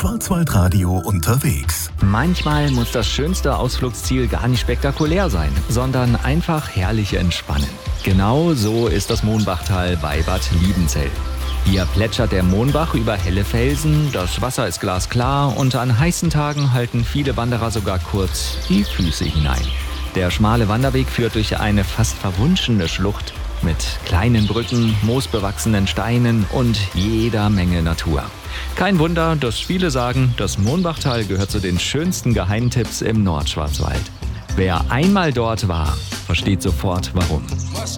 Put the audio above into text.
Schwarzwaldradio unterwegs. Manchmal muss das schönste Ausflugsziel gar nicht spektakulär sein, sondern einfach herrlich entspannen. Genau so ist das Mohnbachtal bei Bad Liebenzell. Hier plätschert der Mohnbach über helle Felsen, das Wasser ist glasklar und an heißen Tagen halten viele Wanderer sogar kurz die Füße hinein. Der schmale Wanderweg führt durch eine fast verwunschene Schlucht mit kleinen Brücken, moosbewachsenen Steinen und jeder Menge Natur. Kein Wunder, dass viele sagen, das Mohnbachtal gehört zu den schönsten Geheimtipps im Nordschwarzwald. Wer einmal dort war, versteht sofort warum.